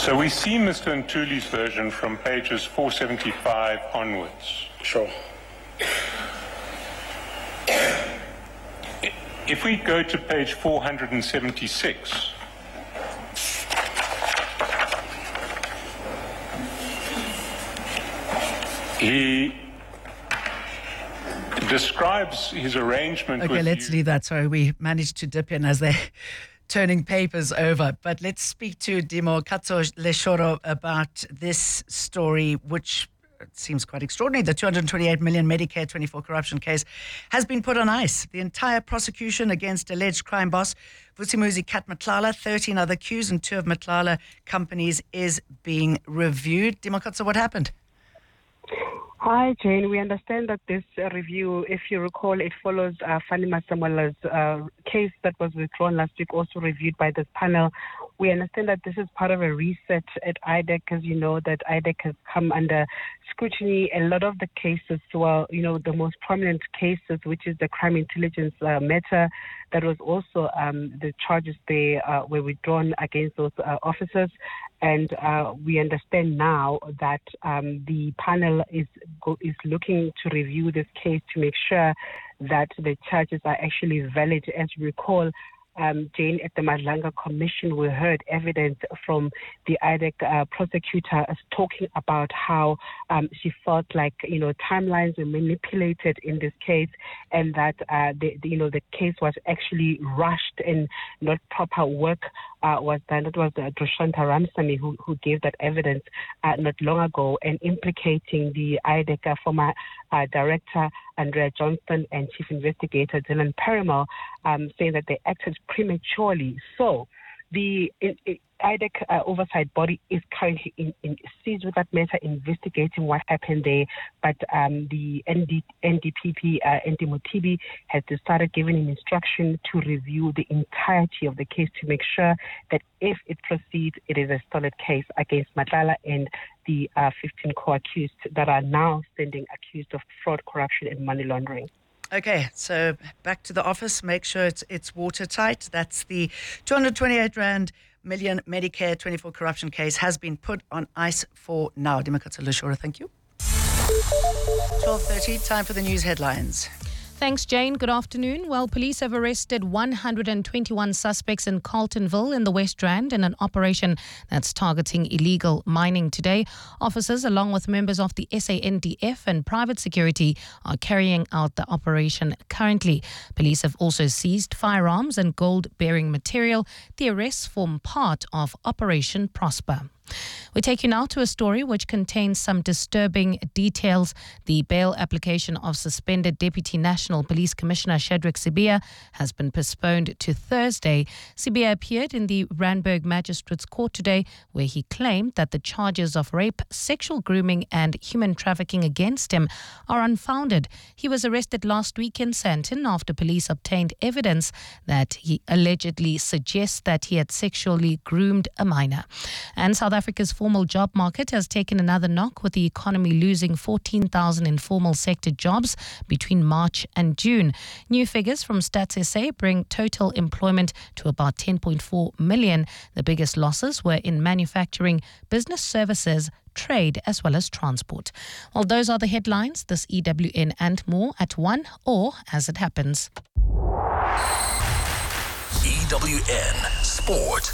So we see Mr. Ntuli's version from pages 475 onwards. Sure. If we go to page 476, he describes his arrangement with let's leave that. Sorry, we managed to dip in as they're turning papers over. But let's speak to Dimokatso Leshoro about this story, which seems quite extraordinary. The 228 million Medicare 24 corruption case has been put on ice. The entire prosecution against alleged crime boss Vusimuzi Kat Matlala, 13 other accused and 2 of Matlala companies is being reviewed. Dimokatso, what happened? Hi, Jane. We understand that this review, if you recall, it follows Fani Masamala's case that was withdrawn last week, also reviewed by this panel. We understand that this is part of a reset at IDEC, as you know, that IDEC has come under scrutiny. A lot of the cases, well, the most prominent cases, which is the crime intelligence matter, that was also the charges there were withdrawn against those officers. And we understand now that the panel is looking to review this case to make sure that the charges are actually valid. As you recall, Jane, at the Madlanga Commission, we heard evidence from the IDEC prosecutor talking about how she felt like, timelines were manipulated in this case, and that, the case was actually rushed and not proper work was done. That was Droshanta Ramsamy who gave that evidence not long ago, and implicating the IDEC former director, Andrea Johnston, and chief investigator, Dylan Perimal, saying that they acted prematurely. So the IDEC oversight body is currently seized with that matter, investigating what happened there. But the NDPP, ND Motibi, has decided, giving him instruction to review the entirety of the case to make sure that if it proceeds, it is a solid case against Matlala and the 15 co-accused that are now standing accused of fraud, corruption, and money laundering. Okay, so back to the office. Make sure it's watertight. That's the 228 million Medicare 24 corruption case has been put on ice for now. Dimokatso Leshoro, thank you. 12:30, time for the news headlines. Thanks, Jane. Good afternoon. Well, police have arrested 121 suspects in Carltonville in the West Rand in an operation that's targeting illegal mining today. Officers, along with members of the SANDF and private security, are carrying out the operation currently. Police have also seized firearms and gold-bearing material. The arrests form part of Operation Prosper. We take you now to a story which contains some disturbing details. The bail application of suspended Deputy National Police Commissioner Shadrack Sibiya has been postponed to Thursday. Sibiya appeared in the Randburg Magistrates Court today, where he claimed that the charges of rape, sexual grooming and human trafficking against him are unfounded. He was arrested last week in Sandton after police obtained evidence that he allegedly suggests that he had sexually groomed a minor. And South Africa's formal job market has taken another knock, with the economy losing 14,000 informal sector jobs between March and June. New figures from Stats SA bring total employment to about 10.4 million. The biggest losses were in manufacturing, business services, trade as well as transport. Well, those are the headlines. This EWN and more at 1 or as it happens. EWN Sport.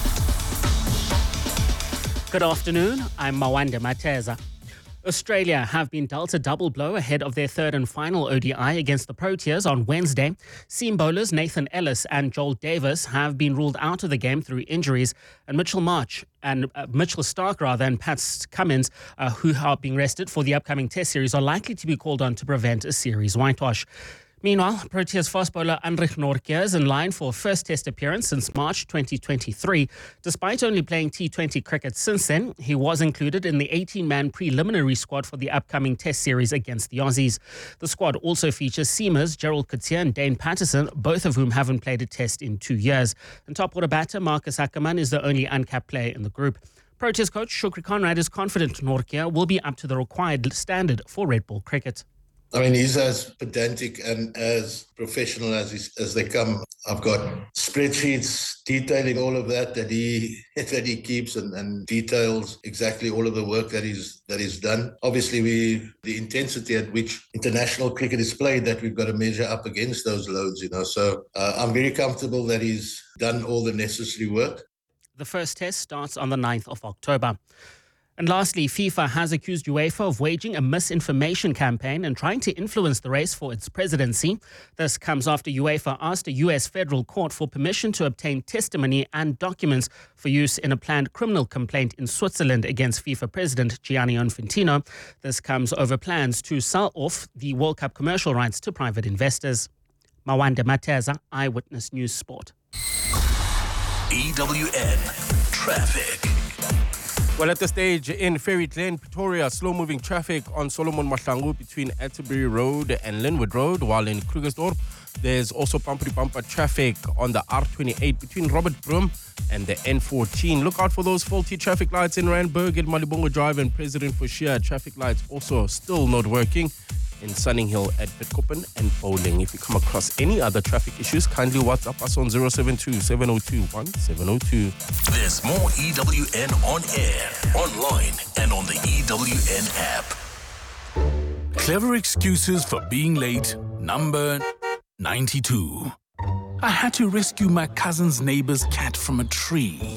Good afternoon, I'm Mawande Mateza. Australia have been dealt a double blow ahead of their third and final ODI against the Proteas on Wednesday. Seam bowlers Nathan Ellis and Joel Davis have been ruled out of the game through injuries, and Mitchell Starc and Pat Cummins, who are being rested for the upcoming Test series, are likely to be called on to prevent a series whitewash. Meanwhile, Proteas fast bowler Anrich Nortje is in line for a first Test appearance since March 2023. Despite only playing T20 cricket since then, he was included in the 18-man preliminary squad for the upcoming Test series against the Aussies. The squad also features seamers Gerald Coetzee and Dane Patterson, both of whom haven't played a Test in 2 years. And top order batter Marcus Ackermann is the only uncapped player in the group. Proteas coach Shukri Conrad is confident Nortje will be up to the required standard for red ball cricket. I mean, he's as pedantic and as professional as they come. I've got spreadsheets detailing all of that he keeps and details exactly all of the work that he's done. Obviously, the intensity at which international cricket is played, that we've got to measure up against those loads, So I'm very comfortable that he's done all the necessary work. The first test starts on the 9th of October. And lastly, FIFA has accused UEFA of waging a misinformation campaign and trying to influence the race for its presidency. This comes after UEFA asked a US federal court for permission to obtain testimony and documents for use in a planned criminal complaint in Switzerland against FIFA President Gianni Infantino. This comes over plans to sell off the World Cup commercial rights to private investors. Mawande Mateza, Eyewitness News Sport. EWN Traffic. Well, at this stage in Ferry Glen, Pretoria, slow-moving traffic on Solomon Mahlangu between Atterbury Road and Linwood Road, while in Krugersdorp, there's also bumper-to-bumper traffic on the R28 between Robert Broom and the N14. Look out for those faulty traffic lights in Randburg and Malibongo Drive and President Forshia. Traffic lights also still not working in Sunninghill at Bitkoppen and Bowling. If you come across any other traffic issues, kindly WhatsApp us on 072-702-1702. There's more EWN on air, online, and on the EWN app. Clever excuses for being late, number 92. I had to rescue my cousin's neighbor's cat from a tree.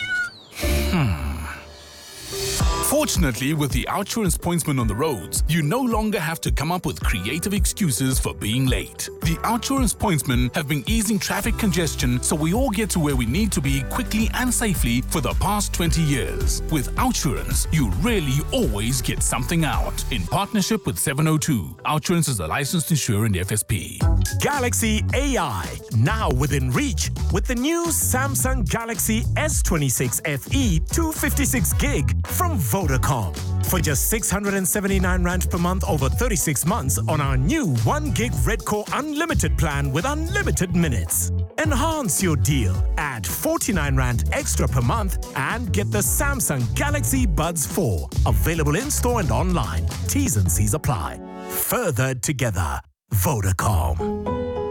Fortunately, with the Outsurance pointsman on the roads, you no longer have to come up with creative excuses for being late. The Outsurance pointsmen have been easing traffic congestion so we all get to where we need to be quickly and safely for the past 20 years. With Outsurance, you really always get something out. In partnership with 702, Outsurance is a licensed insurer in the FSP. Galaxy AI, now within reach with the new Samsung Galaxy S26 FE 256 gig from Vodacom. For just 679 Rand per month over 36 months on our new 1 gig Redcore Unlimited plan with unlimited minutes. Enhance your deal. Add 49 Rand extra per month and get the Samsung Galaxy Buds 4. Available in-store and online. T's and C's apply. Further together. Vodacom.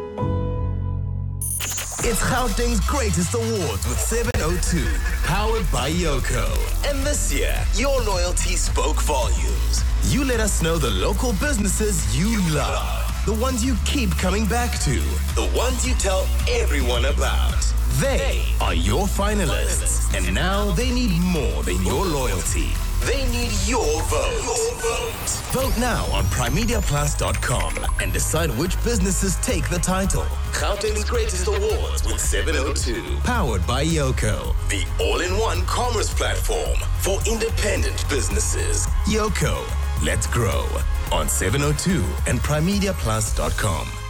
It's Gauteng's greatest awards with 702, powered by Yoko. And this year, your loyalty spoke volumes. You let us know the local businesses you love, the ones you keep coming back to, the ones you tell everyone about. They are your finalists, and now they need more than your loyalty. They need your vote. Vote now on primediaplus.com and decide which businesses take the title. Gauteng's Greatest Awards with 702. Powered by Yoko, the all-in-one commerce platform for independent businesses. Yoko, let's grow on 702 and primediaplus.com.